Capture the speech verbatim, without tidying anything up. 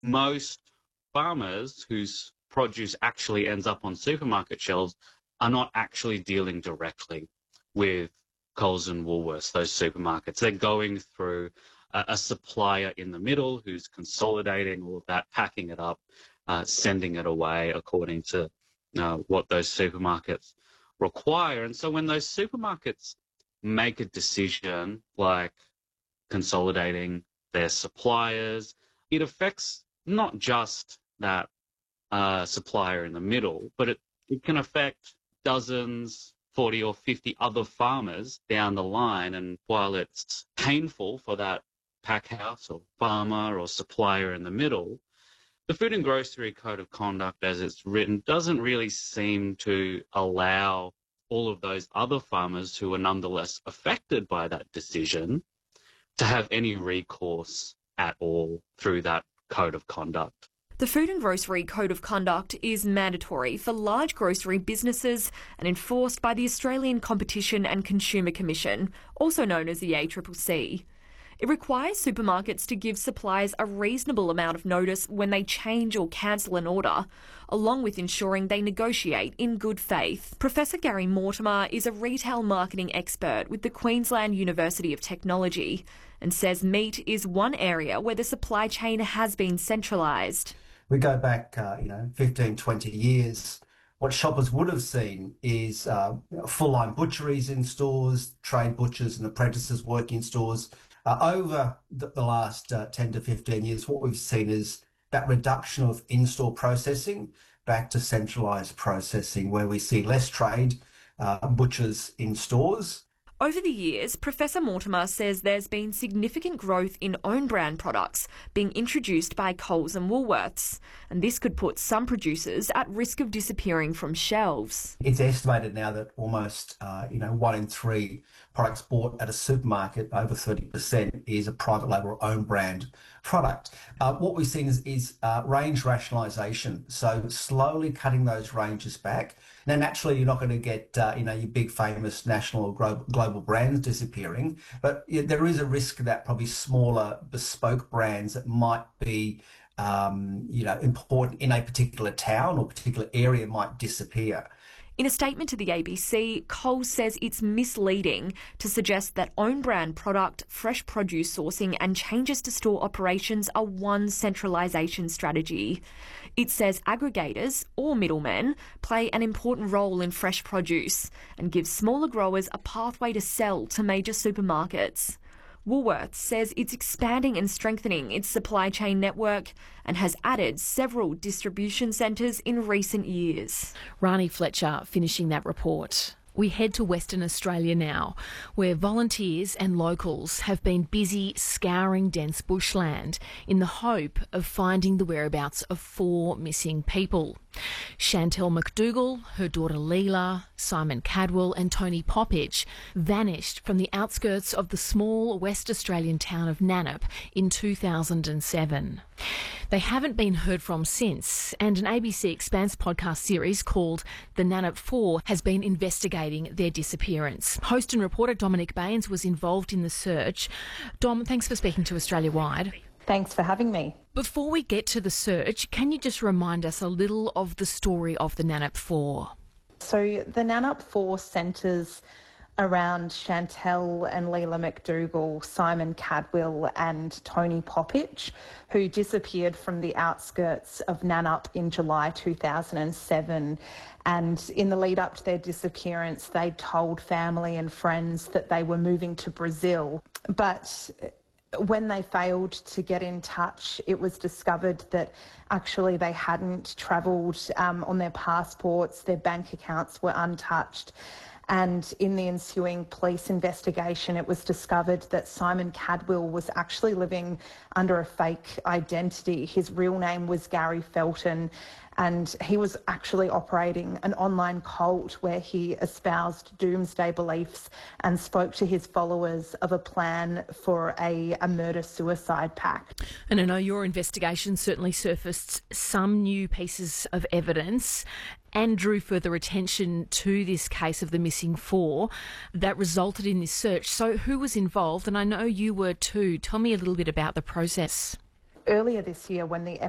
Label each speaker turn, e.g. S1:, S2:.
S1: most farmers whose produce actually ends up on supermarket shelves are not actually dealing directly with Coles and Woolworths, those supermarkets. They're going through a, a supplier in the middle who's consolidating all of that, packing it up, uh, sending it away according to uh, what those supermarkets require. And so when those supermarkets make a decision like consolidating their suppliers, it affects not just that uh, supplier in the middle, but it, it can affect dozens, forty or fifty other farmers down the line. And while it's painful for that pack house or farmer or supplier in the middle, the Food and Grocery Code of Conduct, as it's written, doesn't really seem to allow all of those other farmers who are nonetheless affected by that decision to have any recourse at all through that code of conduct.
S2: The Food and Grocery Code of Conduct is mandatory for large grocery businesses and enforced by the Australian Competition and Consumer Commission, also known as the A C C C. It requires supermarkets to give suppliers a reasonable amount of notice when they change or cancel an order, along with ensuring they negotiate in good faith. Professor Gary Mortimer is a retail marketing expert with the Queensland University of Technology and says meat is one area where the supply chain has been centralised.
S3: We go back, uh, you know, fifteen, twenty years. What shoppers would have seen is uh, full-line butcheries in stores, trade butchers and apprentices working in stores. Uh, over the, the last uh, ten to fifteen years, what we've seen is that reduction of in-store processing back to centralised processing, where we see less trade, uh, butchers in stores.
S2: Over the years, Professor Mortimer says there's been significant growth in own brand products being introduced by Coles and Woolworths, and this could put some producers at risk of disappearing from shelves.
S3: It's estimated now that almost, uh, you know, one in three products bought at a supermarket, over thirty percent, is a private label or own brand product. Uh, what we've seen is, is uh, range rationalisation, so slowly cutting those ranges back. Now, naturally, you're not going to get, uh, you know, your big famous national or global, global brands disappearing, but yeah, there is a risk that probably smaller bespoke brands that might be, um, you know, important in a particular town or particular area might disappear.
S2: In a statement to the A B C, Coles says it's misleading to suggest that own brand product, fresh produce sourcing and changes to store operations are one centralisation strategy. It says aggregators, or middlemen, play an important role in fresh produce and give smaller growers a pathway to sell to major supermarkets. Woolworths says it's expanding and strengthening its supply chain network and has added several distribution centres in recent years.
S4: Rani Fletcher finishing that report. We head to Western Australia now, where volunteers and locals have been busy scouring dense bushland in the hope of finding the whereabouts of four missing people. Chantel McDougall, her daughter Leela, Simon Cadwell and Tony Poppich vanished from the outskirts of the small West Australian town of Nannup in two thousand seven. They haven't been heard from since, and an A B C Expanse podcast series called The Nannup Four has been investigating their disappearance. Host and reporter Dominic Baines was involved in the search. Dom, thanks for speaking to Australia Wide.
S5: Thanks for having me.
S4: Before we get to the search, can you just remind us a little of the story of the Nannup Four?
S5: So the Nannup Four centres around Chantel and Leela McDougall, Simon Cadwell and Tony Poppich, who disappeared from the outskirts of Nannup in July two thousand seven. And in the lead up to their disappearance, they told family and friends that they were moving to Brazil. But when they failed to get in touch, it was discovered that actually they hadn't travelled um, on their passports, their bank accounts were untouched. And in the ensuing police investigation, it was discovered that Simon Cadwell was actually living under a fake identity. His real name was Gary Felton, and he was actually operating an online cult where he espoused doomsday beliefs and spoke to his followers of a plan for a, a murder-suicide pact.
S4: And I know your investigation certainly surfaced some new pieces of evidence and drew further attention to this case of the missing four that resulted in this search. So who was involved? And I know you were too. Tell me a little bit about the process.
S5: Earlier this year, when the